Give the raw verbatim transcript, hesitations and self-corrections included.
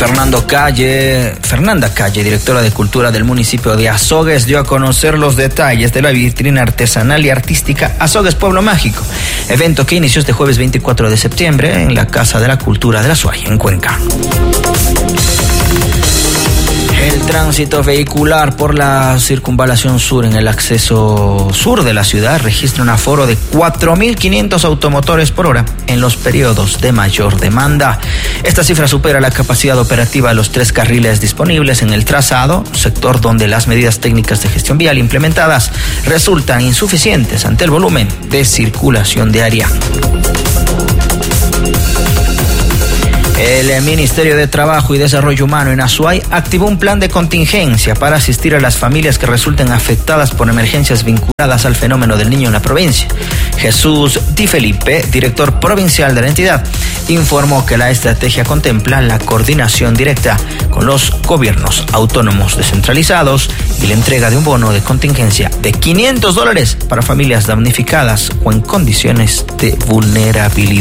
Fernando Calle, Fernanda Calle, directora de Cultura del municipio de Azogues, dio a conocer los detalles de la vitrina artesanal y artística Azogues Pueblo Mágico, evento que inició este jueves veinticuatro de septiembre en la Casa de la Cultura de la Suay, en Cuenca. El tránsito vehicular por la circunvalación sur en el acceso sur de la ciudad registra un aforo de cuatro mil quinientos automotores por hora en los periodos de mayor demanda. Esta cifra supera la capacidad operativa de los tres carriles disponibles en el trazado, sector donde las medidas técnicas de gestión vial implementadas resultan insuficientes ante el volumen de circulación diaria. El Ministerio de Trabajo y Desarrollo Humano en Azuay activó un plan de contingencia para asistir a las familias que resulten afectadas por emergencias vinculadas al fenómeno del niño en la provincia. Jesús Di Felipe, director provincial de la entidad, informó que la estrategia contempla la coordinación directa con los gobiernos autónomos descentralizados y la entrega de un bono de contingencia de quinientos dólares para familias damnificadas o en condiciones de vulnerabilidad.